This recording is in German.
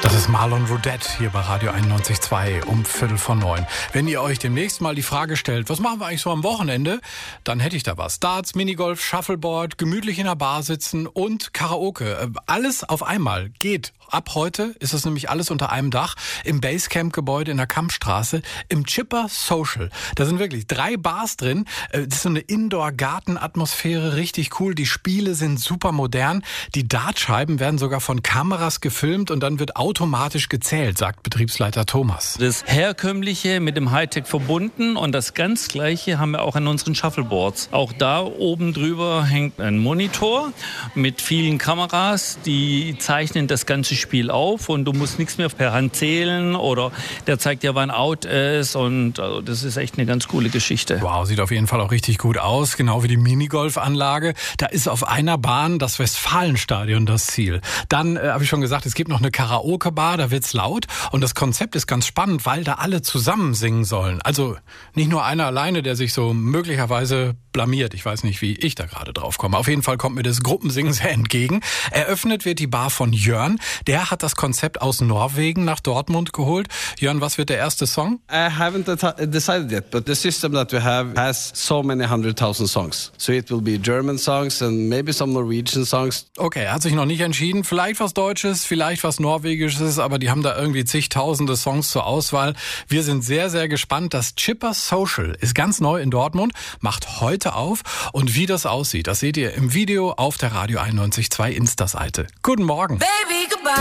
Das ist Marlon Roudette hier bei Radio 91.2 um 8:45. Wenn ihr euch demnächst mal die Frage stellt, was machen wir eigentlich so am Wochenende, dann hätte ich da was. Darts, Minigolf, Shuffleboard, gemütlich in der Bar sitzen und Karaoke. Alles auf einmal geht. Ab heute ist es nämlich alles unter einem Dach im Basecamp-Gebäude in der Kampstraße im Chipper Social. Da sind wirklich 3 Bars drin. Das ist so eine Indoor-Garten-Atmosphäre, richtig cool. Die Spiele sind super modern. Die Dartscheiben werden sogar von Kameras gefilmt und dann wird automatisch gezählt, sagt Betriebsleiter Thomas. Das Herkömmliche mit dem Hightech verbunden und das ganz Gleiche haben wir auch an unseren Shuffleboards. Auch da oben drüber hängt ein Monitor mit vielen Kameras, die zeichnen das ganze Spiel auf und du musst nichts mehr per Hand zählen oder der zeigt dir, wann out ist und also das ist echt eine ganz coole Geschichte. Wow, sieht auf jeden Fall auch richtig gut aus, genau wie die Minigolfanlage. Da ist auf einer Bahn das Westfalenstadion das Ziel. Dann habe ich schon gesagt, es gibt noch eine Karaoke-Bar, da wird's laut und das Konzept ist ganz spannend, weil da alle zusammen singen sollen. Also nicht nur einer alleine, der sich so möglicherweise blamiert. Ich weiß nicht, wie ich da gerade drauf komme. Auf jeden Fall kommt mir das Gruppensingen sehr entgegen. Eröffnet wird die Bar von Jörn. Der hat das Konzept aus Norwegen nach Dortmund geholt. Jörn, was wird der erste Song? I haven't decided yet, but the system that we have has so many 100,000 songs. So it will be German songs and maybe some Norwegian songs. Okay, er hat sich noch nicht entschieden. Vielleicht was Deutsches, vielleicht was Norwegisches, aber die haben da irgendwie zigtausende Songs zur Auswahl. Wir sind sehr, sehr gespannt. Das Chipper Social ist ganz neu in Dortmund, macht heute auf. Und wie das aussieht, das seht ihr im Video auf der Radio 91.2 Insta-Seite. Guten Morgen. Baby, goodbye.